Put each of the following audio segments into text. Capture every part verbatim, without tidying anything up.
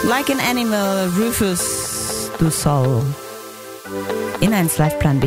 Like an Animal, Rufus du Sol. In eins Live Plan B.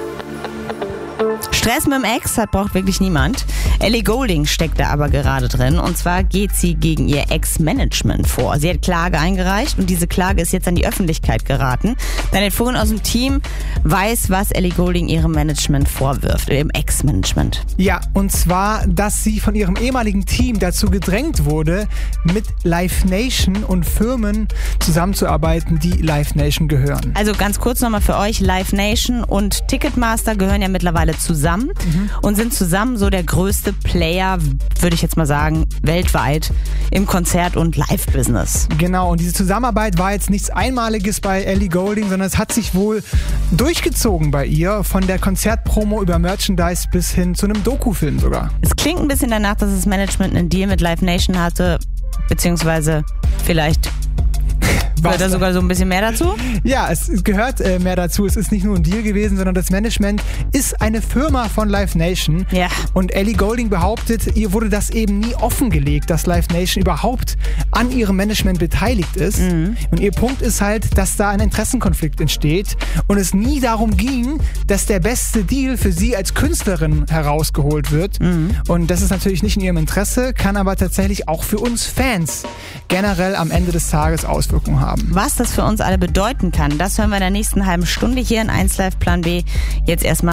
Stress mit dem Ex hat braucht wirklich niemand. Ellie Goulding steckt da aber gerade drin. Und zwar geht sie gegen ihr Ex-Management vor. Sie hat Klage eingereicht und diese Klage ist jetzt an die Öffentlichkeit geraten. Daniel Vogel aus dem Team weiß, was Ellie Goulding ihrem Management vorwirft, ihrem Ex-Management. Ja, und zwar, dass sie von ihrem ehemaligen Team dazu gedrängt wurde, mit Live Nation und Firmen zusammenzuarbeiten, die Live Nation gehören. Also ganz kurz nochmal für euch, Live Nation und Ticketmaster gehören ja mittlerweile zusammen mhm. und sind zusammen so der größte Player, würde ich jetzt mal sagen, weltweit im Konzert- und Live-Business. Genau, und diese Zusammenarbeit war jetzt nichts Einmaliges bei Ellie Goulding, sondern es hat sich wohl durchgezogen bei ihr, von der Konzertpromo über Merchandise bis hin zu einem Dokufilm sogar. Es klingt ein bisschen danach, dass das Management einen Deal mit Live Nation hatte, beziehungsweise vielleicht gehört da sogar so ein bisschen mehr dazu? Ja, es gehört äh, mehr dazu. Es ist nicht nur ein Deal gewesen, sondern das Management ist eine Firma von Live Nation. Ja. Und Ellie Goulding behauptet, ihr wurde das eben nie offengelegt, dass Live Nation überhaupt an ihrem Management beteiligt ist. Mhm. Und ihr Punkt ist halt, dass da ein Interessenkonflikt entsteht und es nie darum ging, dass der beste Deal für sie als Künstlerin herausgeholt wird. Mhm. Und das ist natürlich nicht in ihrem Interesse, kann aber tatsächlich auch für uns Fans generell am Ende des Tages Auswirkungen haben. Was das für uns alle bedeuten kann, das hören wir in der nächsten halben Stunde hier in eins Live Plan B. Jetzt erstmal